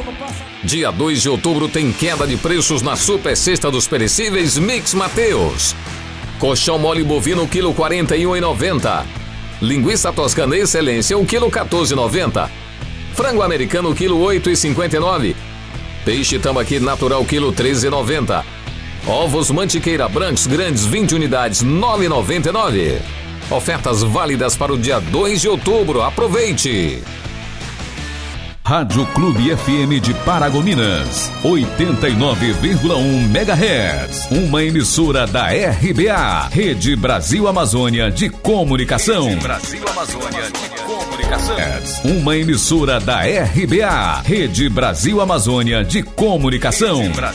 Dia 2 de outubro tem queda de preços na Super Sexta dos Perecíveis Mix Mateus. Colchão mole bovino, quilo 41,90. Linguiça toscana excelência, o quilo 14,90. Frango americano, quilo 8,59. Peixe tambaqui natural, quilo 13,90. Ovos mantiqueira brancos grandes, 20 unidades, 9,99. Ofertas válidas para o dia 2 de outubro. Aproveite! Rádio Clube FM de Paragominas, 89,1 MHz. Uma emissora da RBA, Rede Brasil Amazônia de Comunicação. Rede Brasil Amazônia de Comunicação. Uma emissora da RBA, Rede Brasil Amazônia de Comunicação.